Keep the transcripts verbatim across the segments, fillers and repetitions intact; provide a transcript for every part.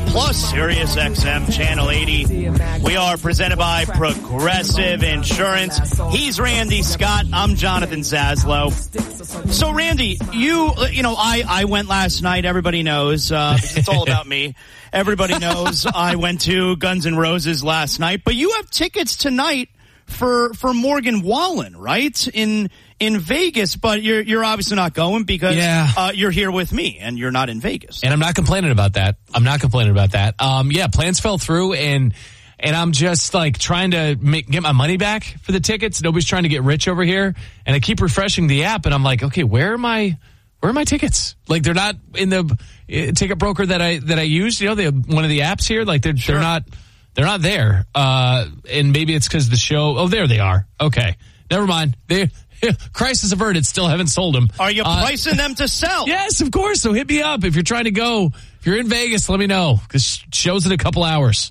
plus Sirius X M Channel eighty. We are presented by Progressive Insurance. He's Randy Scott. I'm Jonathan Zaslow. So, Randy, you, you know, I, I went last night. Everybody knows. Uh, it's all about me. Everybody knows I went to Guns N' Roses last night. But you have tickets tonight for for Morgan Wallen, right? In in Vegas, but you're you're obviously not going because yeah. uh, you're here with me and you're not in Vegas. And I'm not complaining about that. I'm not complaining about that. Um, yeah, plans fell through, and and I'm just like trying to make, get my money back for the tickets. Nobody's trying to get rich over here, and I keep refreshing the app, and I'm like, okay, where are my where are my tickets? Like they're not in the uh, ticket broker that I that I use. You know, they have one of the apps here. Like they're sure. they're not they're not there. Uh, and maybe it's because the show. Oh, there they are. Okay, never mind. They. Crisis averted. Still haven't sold them. Are you uh, pricing them to sell? Yes, of course. So hit me up if you're trying to go. If you're in Vegas, let me know because show's in a couple hours.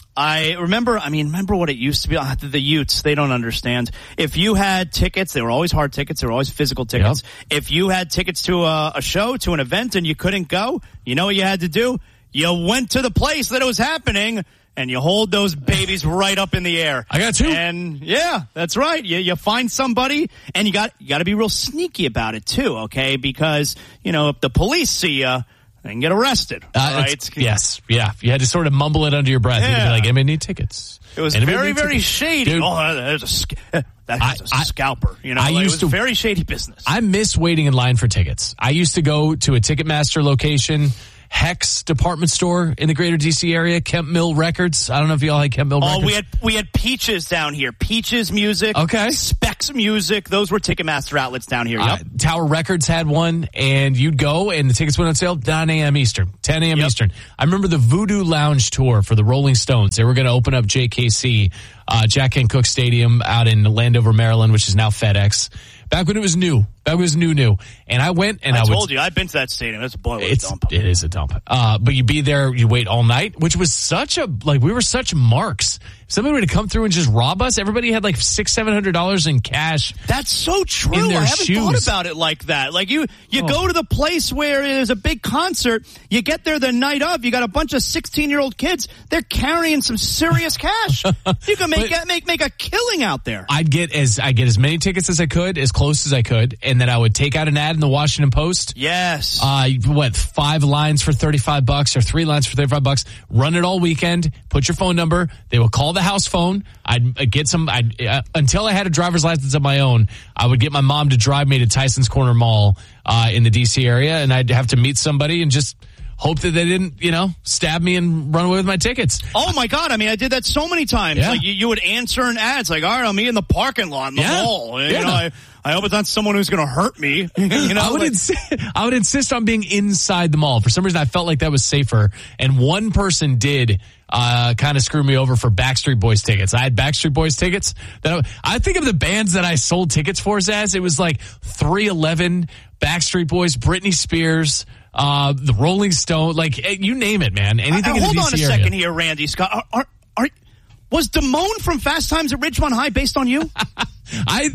I remember. I mean, remember what it used to be. Uh, the Utes, they don't understand. If you had tickets, they were always hard tickets. They were always physical tickets. Yep. If you had tickets to a, a show, to an event, and you couldn't go, you know what you had to do? You went to the place that it was happening. And you hold those babies right up in the air. I got two. And yeah, that's right. You you find somebody, and you got you got to be real sneaky about it too, okay? Because you know if the police see you, they can get arrested. Uh, right? Yes, yeah. You had to sort of mumble it under your breath. Yeah. You'd be like, "I need tickets." It was Anybody very very tickets? shady. Dude, oh, there's a sc- that's I, a I, scalper. You know, I like, used it was to, very shady business. I miss waiting in line for tickets. I used to go to a Ticketmaster location. Hex department store in the greater D C area, Kemp Mill Records. I don't know if y'all had Kemp Mill oh, Records. we had we had Peaches down here. Peaches Music. Okay. Specs Music. Those were Ticketmaster outlets down here. Yep. Uh, Tower Records had one, and you'd go, and the tickets went on sale nine a.m. Eastern, ten a.m. Yep. Eastern. I remember the Voodoo Lounge tour for the Rolling Stones. They were going to open up J K C, uh, Jack Kent Cooke Stadium out in Landover, Maryland, which is now FedEx. Back when it was new. Back when it was new, new. And I went and I, I would, told you, I've been to that stadium. It's a boy, it's, dump. It is a dump. Uh, but you be there, you wait all night, which was such a, like, we were such marks. If somebody were to come through and just rob us, everybody had like six, seven hundred dollars in cash. That's so true. In their I haven't shoes. thought about it like that. Like you, you Oh. go to the place where there's a big concert, you get there the night of, you got a bunch of sixteen-year-old kids, they're carrying some serious cash. You can make, But, make, make a killing out there. I'd get as, I get as many tickets as I could, as close as I could, and then I would take out an ad in the Washington Post. Yes. Uh, what, five lines for thirty-five bucks or three lines for thirty-five bucks. Run it all weekend. Put your phone number. They would call the house phone. I'd get some, I'd, uh, until I had a driver's license of my own, I would get my mom to drive me to Tyson's Corner Mall, uh, in the D C area, and I'd have to meet somebody and just hope that they didn't, you know, stab me and run away with my tickets. Oh my God. I mean, I did that so many times. Yeah. Like you, you would answer an ads like, all right, I'll meet in the parking lot in the Yeah. mall. And, Yeah. You know, I, I hope it's not someone who's going to hurt me. You know, I would like, insist, I would insist on being inside the mall. For some reason, I felt like that was safer. And one person did uh kind of screw me over for Backstreet Boys tickets. I had Backstreet Boys tickets. That I, I think of the bands that I sold tickets for as it was like three eleven, Backstreet Boys, Britney Spears, uh the Rolling Stone, like you name it, man. Anything uh, in the hold D C on a area. second here, Randy Scott. Are, are, are, was Damone from Fast Times at Ridgemont High based on you? I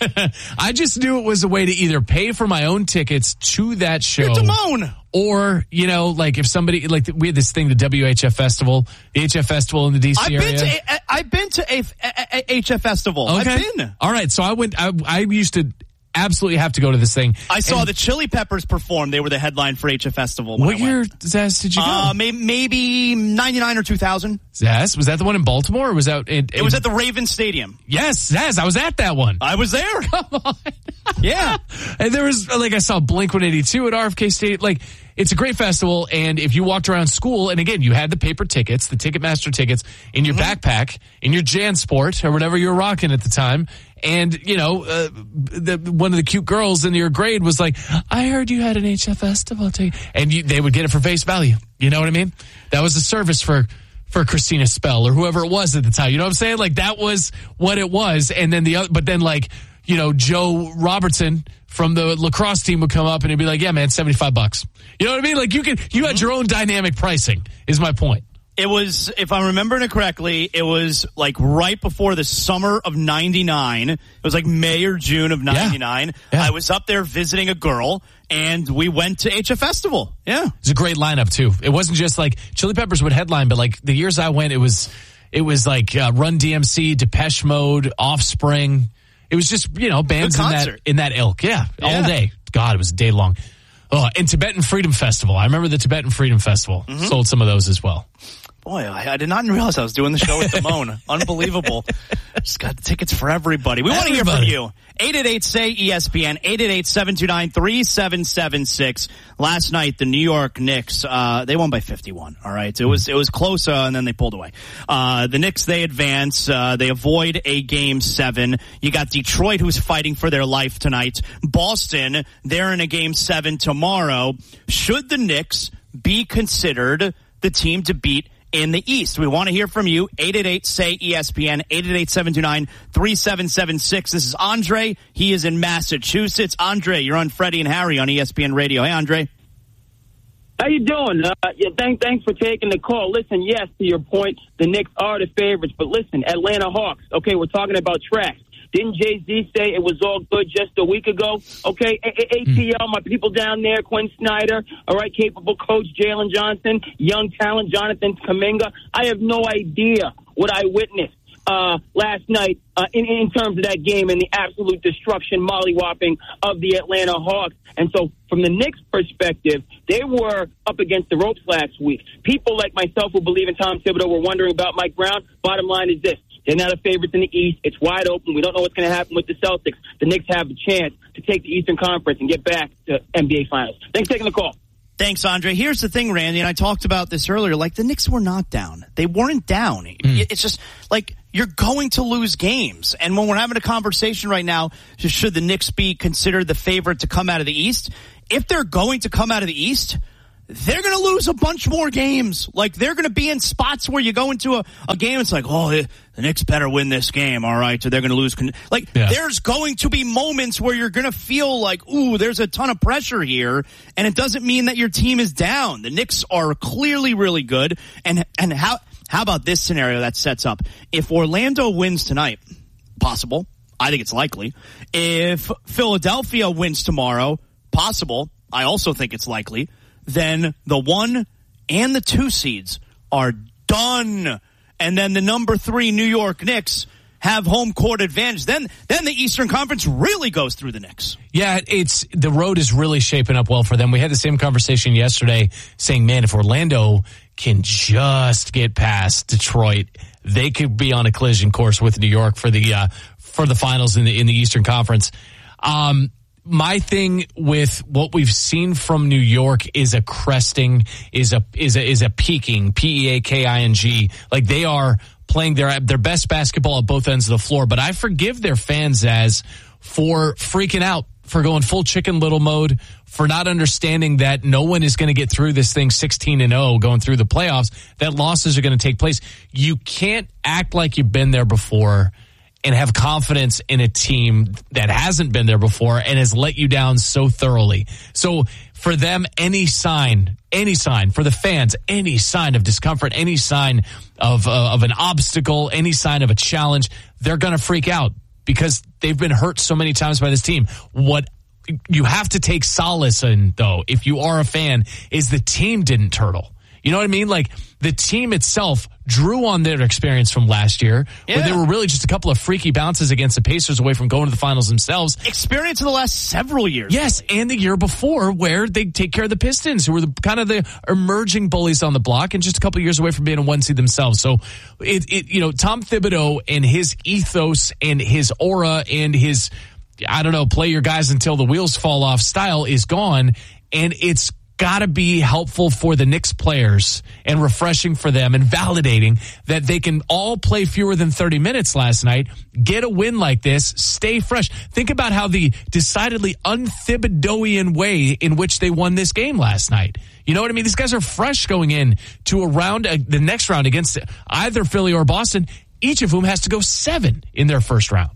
I just knew it was a way to either pay for my own tickets to that show. You're Damone. Or, you know, like if somebody, like we had this thing, the W H F Festival, the H F Festival in the D C I've area. been to a, I've been to a, a, a H F Festival. Okay. I've been. All right. So I went, I, I used to absolutely have to go to this thing. I saw And the Chili Peppers perform. They were the headline for H F Festival. When What I year, went. Zaz, did you go? Uh, maybe, maybe ninety-nine or two thousand. Zaz, was that the one in Baltimore or was that? In, It was at the Raven Stadium. Yes, Zaz, I was at that one. I was there. Come on. Yeah. And there was, like, I saw Blink one eighty-two at R F K Stadium. Like, it's a great festival, and if you walked around school, and again, you had the paper tickets, the Ticketmaster tickets, in your mm-hmm. backpack, in your JanSport, or whatever you were rocking at the time, and, you know, uh, the, one of the cute girls in your grade was like, I heard you had an H F Festival ticket, and you, they would get it for face value. You know what I mean? That was a service for... for Christina Spell or whoever it was at the time. You know what I'm saying? Like, that was what it was. And then the other, but then like, you know, Joe Robertson from the lacrosse team would come up and he'd be like, yeah, man, seventy-five bucks. You know what I mean? Like, you can, you had your own dynamic pricing is my point. It was, if I'm remembering it correctly, it was like right before the summer of ninety-nine. It was like May or June of ninety-nine. Yeah. Yeah. I was up there visiting a girl, and we went to H F Festival. Yeah. It was a great lineup, too. It wasn't just like Chili Peppers would headline, but like the years I went, it was it was like uh, Run D M C, Depeche Mode, Offspring. It was just, you know, bands in that, in that ilk. Yeah, yeah, all day. God, it was a day long. Oh, and Tibetan Freedom Festival. I remember the Tibetan Freedom Festival. Mm-hmm. Sold some of those as well. Boy, I, I did not realize I was doing the show with Damone. Unbelievable. Just got tickets for everybody. We want to hear from you. eight eight eight, S A Y, E S P N, eight eight eight, seven two nine, three seven seven six. Last night, the New York Knicks, uh, they won by fifty-one, all right? It was, it was close, uh, and then they pulled away. Uh, the Knicks, they advance. Uh, they avoid a game seven. You got Detroit, who's fighting for their life tonight. Boston, they're in a game seven tomorrow. Should the Knicks be considered the team to beat in the East? We want to hear from you. eight eight eight, S A Y, E S P N, eight eight eight, seven two nine, three seven seven six. This is Andre. He is in Massachusetts. Andre, you're on Freddie and Harry on E S P N Radio. Hey, Andre. How you doing? Uh, yeah, thank, thanks for taking the call. Listen, yes, to your point, the Knicks are the favorites. But listen, Atlanta Hawks, okay, we're talking about tracks. Didn't Jay-Z say it was all good just a week ago? Okay, A T L, my people down there, Quinn Snyder, all right, capable coach Jalen Johnson, young talent Jonathan Kuminga. I have no idea what I witnessed uh, last night uh, in, in terms of that game and the absolute destruction, mollywhopping of the Atlanta Hawks. And so from the Knicks' perspective, they were up against the ropes last week. People like myself who believe in Tom Thibodeau were wondering about Mike Brown. Bottom line is this. They're not a favorite in the East. It's wide open. We don't know what's going to happen with the Celtics. The Knicks have a chance to take the Eastern Conference and get back to N B A Finals. Thanks for taking the call. Thanks, Andre. Here's the thing, Randy, and I talked about this earlier. Like, the Knicks were not down. They weren't down. Mm. It's just, like, you're going to lose games. And when we're having a conversation right now, should the Knicks be considered the favorite to come out of the East? If they're going to come out of the East, they're going to lose a bunch more games. Like, they're going to be in spots where you go into a, a game, it's like, oh, the Knicks better win this game, all right, so they're going to lose. Like, yeah. There's going to be moments where you're going to feel like, ooh, there's a ton of pressure here, and it doesn't mean that your team is down. The Knicks are clearly really good, and and how how about this scenario that sets up? If Orlando wins tonight, possible, I think it's likely. If Philadelphia wins tomorrow, possible, I also think it's likely. Then the one and the two seeds are done. And then the number three New York Knicks have home court advantage. Then then the Eastern Conference really goes through the Knicks. Yeah, it's the road is really shaping up well for them. We had the same conversation yesterday saying, man, if Orlando can just get past Detroit, they could be on a collision course with New York for the uh, for the finals in the in the Eastern Conference. Um My thing with what we've seen from New York is a cresting, is a is a is a peaking, P E A K I N G. Like, they are playing their their best basketball at both ends of the floor. But I forgive their fans as for freaking out, for going full Chicken Little mode, for not understanding that no one is going to get through this thing sixteen and oh going through the playoffs. That losses are going to take place. You can't act like you've been there before and have confidence in a team that hasn't been there before and has let you down so thoroughly. So for them, any sign, any sign, for the fans, any sign of discomfort, any sign of uh, of an obstacle, any sign of a challenge, they're going to freak out because they've been hurt so many times by this team. What you have to take solace in, though, if you are a fan, is the team didn't turtle. You know what I mean? Like, the team itself drew on their experience from last year, yeah. where they were really just a couple of freaky bounces against the Pacers away from going to the finals themselves. Experience in the last several years. Yes, and the year before, where they take care of the Pistons, who were the, kind of the emerging bullies on the block, and just a couple of years away from being a one seed themselves. So, it, it, you know, Tom Thibodeau and his ethos and his aura and his, I don't know, play your guys until the wheels fall off style is gone, and it's got to be helpful for the Knicks players and refreshing for them and validating that they can all play fewer than thirty minutes last night, get a win like this, stay fresh. Think about how the decidedly un-Thibodeauian way in which they won this game last night. You know what I mean? These guys are fresh going in to a round, uh, the next round against either Philly or Boston, each of whom has to go seven in their first round.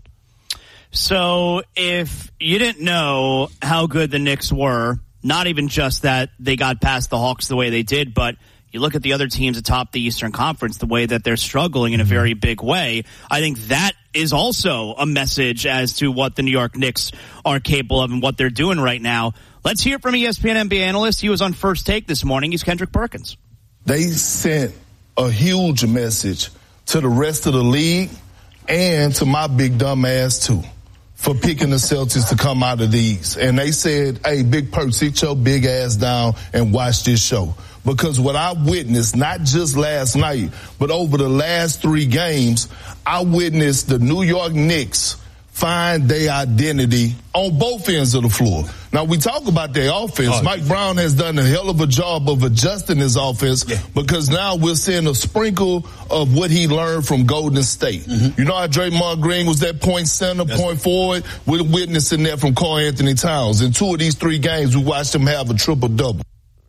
So if you didn't know how good the Knicks were, not even just that they got past the Hawks the way they did, but you look at the other teams atop the Eastern Conference, the way that they're struggling in a very big way. I think that is also a message as to what the New York Knicks are capable of and what they're doing right now. Let's hear from E S P N N B A analyst. He was on First Take this morning. He's Kendrick Perkins. They sent a huge message to the rest of the league and to my big dumb ass too for picking the Celtics to come out of these. And they said, hey, Big Perk, sit your big ass down and watch this show. Because what I witnessed, not just last night, but over the last three games, I witnessed the New York Knicks find their identity on both ends of the floor. Now, we talk about their offense. Oh, Mike Brown has done a hell of a job of adjusting his offense yeah. because now we're seeing a sprinkle of what he learned from Golden State. Mm-hmm. You know how Draymond Green was that point center, That's point forward? We're witnessing that from Karl Anthony Towns. In two of these three games, we watched him have a triple-double.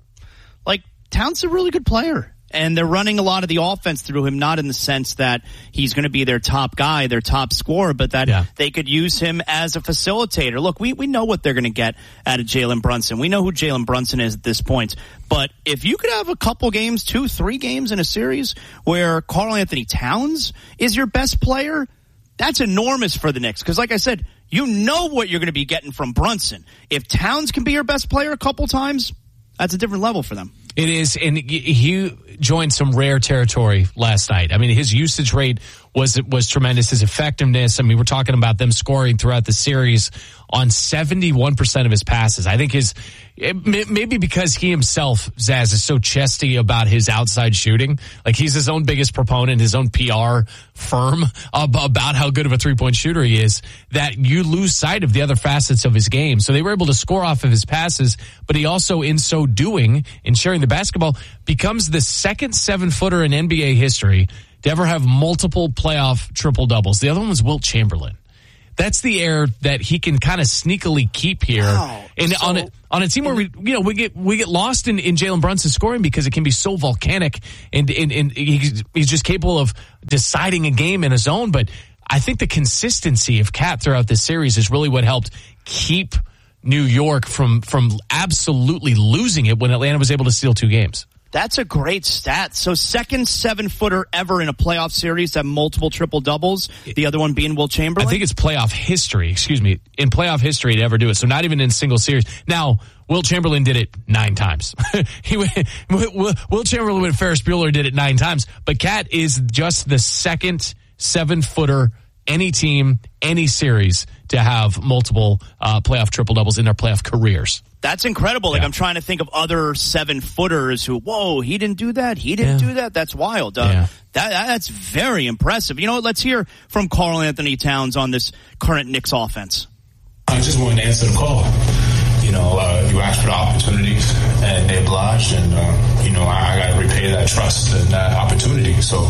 Like, Towns is a really good player. And they're running a lot of the offense through him, not in the sense that he's going to be their top guy, their top scorer, but that yeah. they could use him as a facilitator. Look, we, we know what they're going to get out of Jalen Brunson. We know who Jalen Brunson is at this point. But if you could have a couple games, two, three games in a series where Karl Anthony Towns is your best player, that's enormous for the Knicks. Because like I said, you know what you're going to be getting from Brunson. If Towns can be your best player a couple times, that's a different level for them. It is, and he joined some rare territory last night. I mean, his usage rate was was tremendous. His effectiveness, I mean, we're talking about them scoring throughout the series on seventy-one percent of his passes. I think his, maybe because he himself, Zaz, is so chesty about his outside shooting. Like, he's his own biggest proponent, his own P R firm about how good of a three-point shooter he is, that you lose sight of the other facets of his game. So they were able to score off of his passes, but he also, in so doing, in sharing the basketball, becomes the second seven-footer in N B A history to ever have multiple playoff triple-doubles. The other one was Wilt Chamberlain. That's the air that he can kind of sneakily keep here. Wow. And so, on a, on a team where we, you know, we get, we get lost in, in Jalen Brunson scoring because it can be so volcanic and, and, and he's, he's just capable of deciding a game in his own. But I think the consistency of Cat throughout this series is really what helped keep New York from, from absolutely losing it when Atlanta was able to steal two games. That's a great stat. So second seven-footer ever in a playoff series to have multiple triple-doubles, the other one being Wilt Chamberlain? I think it's playoff history, excuse me, in playoff history to ever do it. So not even in single series. Now, Wilt Chamberlain did it nine times. he went, Wilt Chamberlain with Ferris Bueller did it nine times. But Cat is just the second seven-footer, any team, any series, to have multiple uh, playoff triple-doubles in their playoff careers. That's incredible. Like, yeah. I'm trying to think of other seven-footers who, whoa, he didn't do that. He didn't yeah. do that. That's wild. Uh, yeah. that, that's very impressive. You know what? Let's hear from Karl Anthony Towns on this current Knicks offense. I just wanted to answer the call. You know, uh, you asked for the opportunities, and they obliged, and, uh, you know, I, I got to repay that trust and that opportunity. So,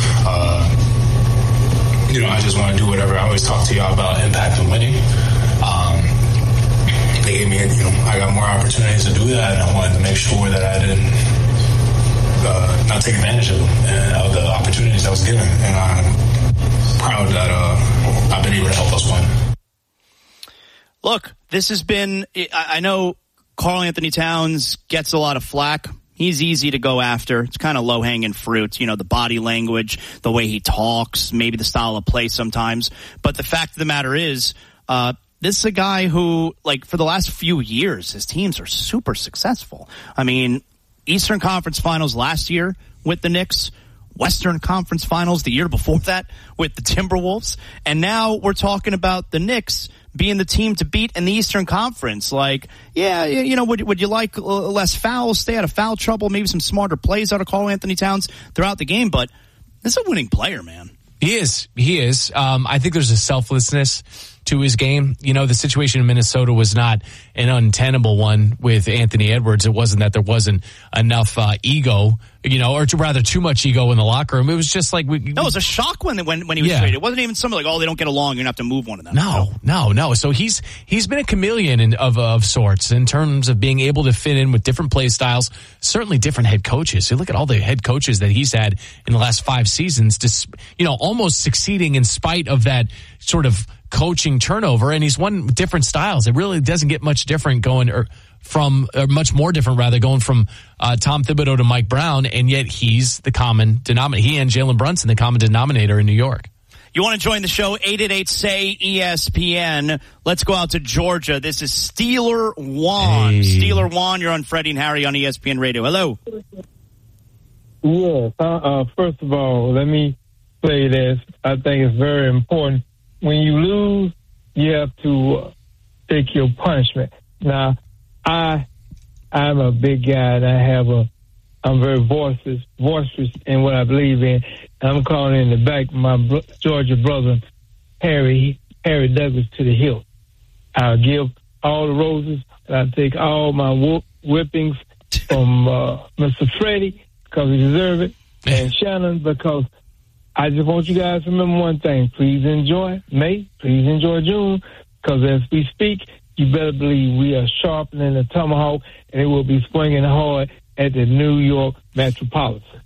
uh, you know, I just want to do whatever. I always talk to y'all about impact and winning. Um, They gave me, you know, I got more opportunities to do that, and I wanted to make sure that I didn't uh, not take advantage of them and of the opportunities I was given. And I'm proud that uh, I've been able to help us win. Look, this has been, I know Karl Anthony Towns gets a lot of flack. He's easy to go after. It's kind of low-hanging fruit, you know, the body language, the way he talks, maybe the style of play sometimes. But the fact of the matter is, uh, this is a guy who, like, for the last few years, his teams are super successful. I mean, Eastern Conference Finals last year with the Knicks, Western Conference Finals the year before that with the Timberwolves, and now we're talking about the Knicks being the team to beat in the Eastern Conference. Like, yeah, you know, would, would you like less fouls, stay out of foul trouble, maybe some smarter plays out of Karl Anthony Towns throughout the game, but this is a winning player, man. He is. He is. Um, I think there's a selflessness to his game. You know, the situation in Minnesota was not an untenable one with Anthony Edwards. It wasn't that there wasn't enough uh, ego, you know, or to rather too much ego in the locker room. It was just like... We, no, it was a shock when when, when he was yeah. traded. It wasn't even something like, oh, they don't get along, you're going to have to move one of them. No, no, no. So he's he's been a chameleon in, of, of sorts in terms of being able to fit in with different play styles, certainly different head coaches. So look at all the head coaches that he's had in the last five seasons, just, you know, almost succeeding in spite of that sort of coaching turnover, and he's won different styles. It really doesn't get much different going or from, or much more different rather, going from uh, Tom Thibodeau to Mike Brown, and yet he's the common denominator. He and Jalen Brunson, the common denominator in New York. You want to join the show? eight eight eight, S A Y, E S P N. Let's go out to Georgia. This is Steeler Juan. Hey. Steeler Juan, you're on Freddie and Harry on E S P N Radio. Hello. Yes. Uh, uh, first of all, let me say this. I think it's very important. When you lose, you have to uh, take your punishment. Now, I, I'm a big guy, and I have a, I'm very voiceless, boisterous in what I believe in. I'm calling in the back my bro- Georgia brother, Harry, Harry Douglas, to the hill. I'll give all the roses, and I'll take all my whoop, whippings from uh, Mister Freddie, because he deserves it, and Shannon, because I just want you guys to remember one thing. Please enjoy May. Please enjoy June, because as we speak, you better believe we are sharpening the tomahawk, and it will be swinging hard at the New York Metropolitan.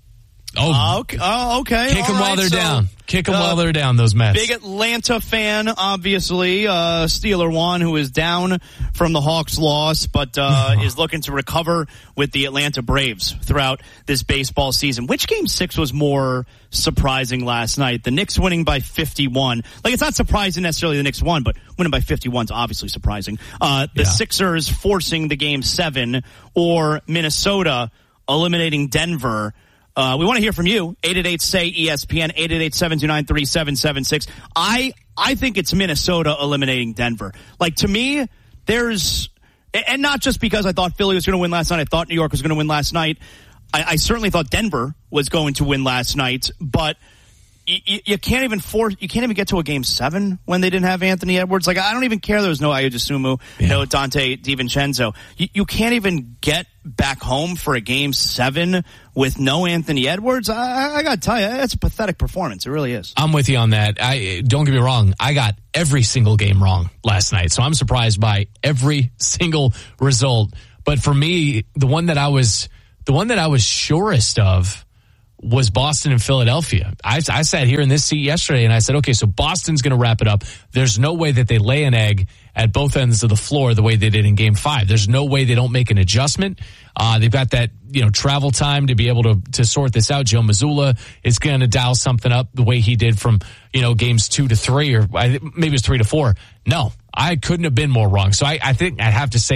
Oh, okay. Oh, okay. Kick them All while right, they're so, down. Kick them uh, while they're down, those Mets. Big Atlanta fan, obviously. Uh, Steeler Juan, who is down from the Hawks' loss, but uh, is looking to recover with the Atlanta Braves throughout this baseball season. Which game six was more surprising last night? The Knicks winning by fifty-one. Like, it's not surprising necessarily the Knicks won, but winning by fifty-one is obviously surprising. Uh, the Yeah. Sixers forcing the game seven, or Minnesota eliminating Denver. Uh, we want to hear from you. eight eight eight, S A Y, E S P N, eight eight eight, seven two nine, three seven seven six. I, I think it's Minnesota eliminating Denver. Like, to me, there's, and not just because I thought Philly was going to win last night. I thought New York was going to win last night. I, I certainly thought Denver was going to win last night, but you, you can't even force, you can't even get to a game seven when they didn't have Anthony Edwards. Like, I don't even care there was no Ayo Dosunmu, Yeah. no Dante DiVincenzo. You, you can't even get back home for a game seven with no Anthony Edwards. I, I gotta tell you, that's a pathetic performance. It really is. I'm with you on that. I don't get me wrong. I got every single game wrong last night, so I'm surprised by every single result. But for me, the one that I was, the one that I was surest of was Boston and Philadelphia. I, I sat here in this seat yesterday and I said, okay, so Boston's going to wrap it up. There's no way that they lay an egg at both ends of the floor the way they did in game five. There's no way they don't make an adjustment. Uh, they've got that, you know, travel time to be able to, to sort this out. Joe Mazzulla is going to dial something up the way he did from, you know, games two to three, or maybe it was three to four. No, I couldn't have been more wrong. So I, I think I'd have to say